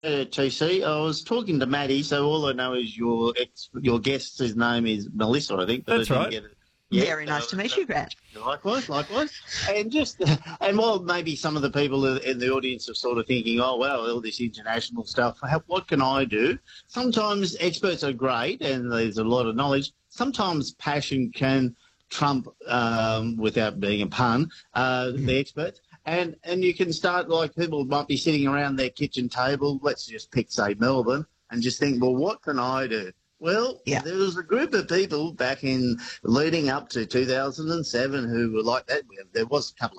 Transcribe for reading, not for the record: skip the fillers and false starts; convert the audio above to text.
TC. I was talking to Maddie, so all I know is your guest's name is Melissa, I think. But That's I didn't right. get it. Yeah, Very nice to meet you, Grant. likewise. And while maybe some of the people in the audience are sort of thinking, oh, well, all this international stuff, what can I do? Sometimes experts are great and there's a lot of knowledge. Sometimes passion can trump, without being a pun, the experts. And you can start, like, people might be sitting around their kitchen table, let's just pick, say, Melbourne, and just think, well, what can I do? Well, there was a group of people back in leading up to 2007 who were like that. There was a couple